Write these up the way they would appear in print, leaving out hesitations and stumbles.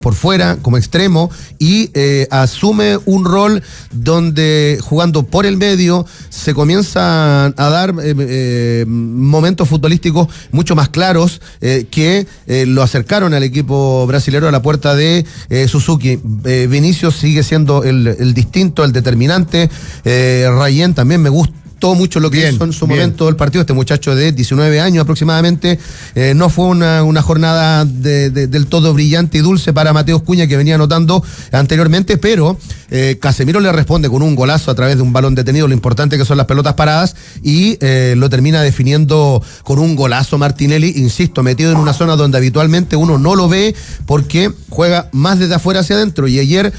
por fuera, como extremo, y asume un rol donde, jugando por el medio, se comienzan a dar momentos futbolísticos mucho más claros que lo acercaron al equipo brasilero a la puerta de Suzuki. Vinicius sigue siendo el distinto, el determinante. Rayén también me gusta mucho lo que hizo en su momento el partido. Este muchacho de 19 años aproximadamente, no fue una jornada del todo brillante y dulce para Mateus Cunha, que venía anotando anteriormente, pero Casemiro le responde con un golazo a través de un balón detenido, lo importante que son las pelotas paradas, y lo termina definiendo con un golazo Martinelli, insisto, metido en una zona donde habitualmente uno no lo ve porque juega más desde afuera hacia adentro, y ayer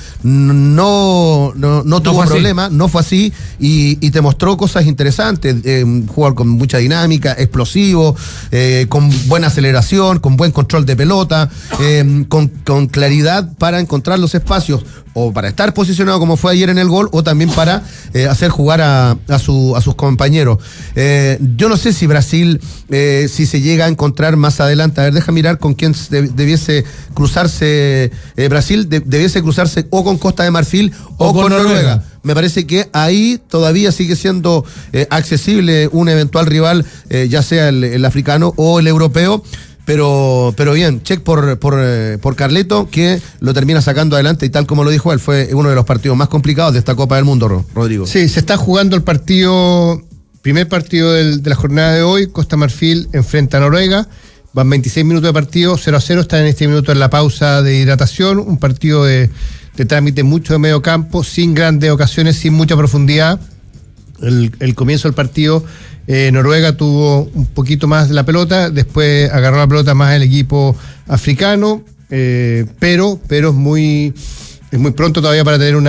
no tuvo problema, no fue así, y te mostró cosas interesantes, jugar con mucha dinámica, explosivo, con buena aceleración, con buen control de pelota, con claridad para encontrar los espacios, o para estar posicionado como fue ayer en el gol, o también para hacer jugar a sus compañeros. Yo no sé si Brasil, si se llega a encontrar más adelante, a ver, deja mirar con quién debiese cruzarse Brasil, debiese cruzarse o con Costa de Marfil o con Noruega. Me parece que ahí todavía sigue siendo accesible un eventual rival, ya sea el africano o el europeo. Pero bien, check por Carleto, que lo termina sacando adelante, y tal como lo dijo él, fue uno de los partidos más complicados de esta Copa del Mundo, Rodrigo. Sí, se está jugando el primer partido de la jornada de hoy. Costa Marfil enfrenta a Noruega. Van 26 minutos de partido, 0-0, están en este minuto en la pausa de hidratación, un partido de trámite mucho de medio campo, sin grandes ocasiones, sin mucha profundidad. El comienzo del partido, Noruega tuvo un poquito más la pelota, después agarró la pelota más el equipo africano, pero es muy pronto todavía para tener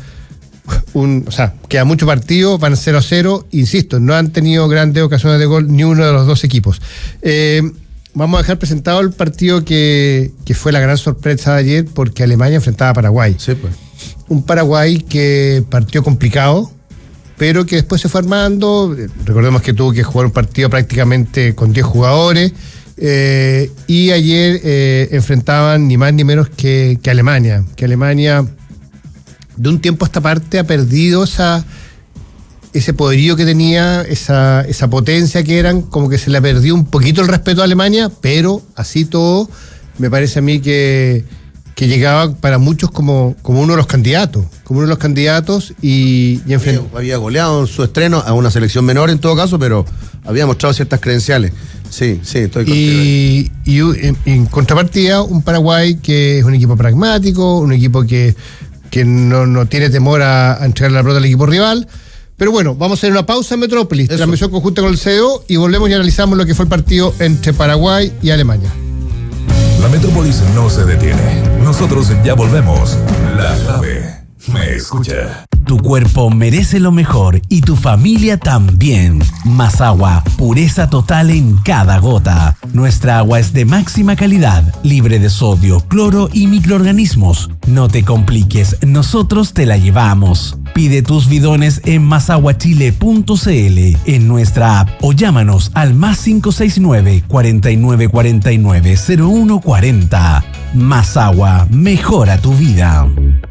o sea, queda mucho partido, van 0-0, insisto, no han tenido grandes ocasiones de gol ni uno de los dos equipos. Vamos a dejar presentado el partido que fue la gran sorpresa de ayer, porque Alemania enfrentaba a Paraguay. Sí, pues. Un Paraguay que partió complicado, pero que después se fue armando. Recordemos que tuvo que jugar un partido prácticamente con 10 jugadores, y ayer enfrentaban ni más ni menos que Alemania. Que Alemania, de un tiempo a esta parte, ha perdido ese poderío que tenía, esa potencia que eran, como que se le perdió un poquito el respeto a Alemania, pero así todo, me parece a mí que llegaba para muchos como uno de los candidatos, y había goleado en su estreno a una selección menor en todo caso, pero había mostrado ciertas credenciales. Sí, estoy contigo. Y en contrapartida, un Paraguay que es un equipo pragmático, un equipo que no tiene temor a entregar la pelota al equipo rival. Pero bueno, vamos a hacer una pausa en Metrópolis, transmisión conjunta con el CDO, y volvemos y analizamos lo que fue el partido entre Paraguay y Alemania. La Metrópolis no se detiene. Nosotros ya volvemos. La clave me escucha. Tu cuerpo merece lo mejor y tu familia también. Más agua, pureza total en cada gota. Nuestra agua es de máxima calidad, libre de sodio, cloro y microorganismos. No te compliques, nosotros te la llevamos. Pide tus bidones en masaguachile.cl, en nuestra app, o llámanos al +569 4949 0140. Más agua, mejora tu vida.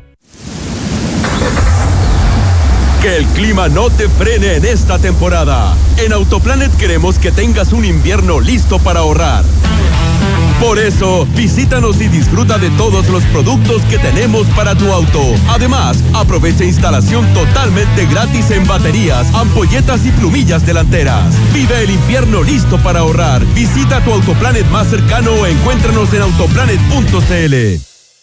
Que el clima no te frene en esta temporada. En Autoplanet queremos que tengas un invierno listo para ahorrar. Por eso, visítanos y disfruta de todos los productos que tenemos para tu auto. Además, aprovecha instalación totalmente gratis en baterías, ampolletas y plumillas delanteras. Vive el invierno listo para ahorrar. Visita tu Autoplanet más cercano o encuéntranos en autoplanet.cl.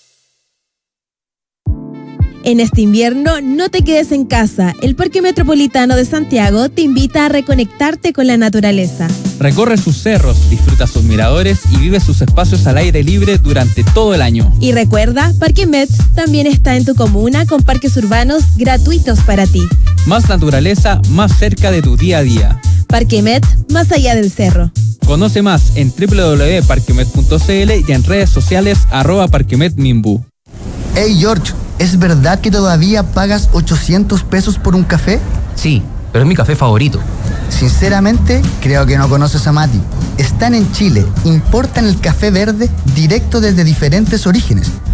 En este invierno, no te quedes en casa. El Parque Metropolitano de Santiago te invita a reconectarte con la naturaleza. Recorre sus cerros, disfruta sus miradores y vive sus espacios al aire libre durante todo el año. Y recuerda, Parque Met también está en tu comuna con parques urbanos gratuitos para ti. Más naturaleza, más cerca de tu día a día. Parque Met, más allá del cerro. Conoce más en www.parquemet.cl y en redes sociales @parquemetminbu. Hey George, ¿es verdad que todavía pagas 800 pesos por un café? Sí, pero es mi café favorito. Sinceramente, creo que no conoces a Mati. Están en Chile, importan el café verde directo desde diferentes orígenes.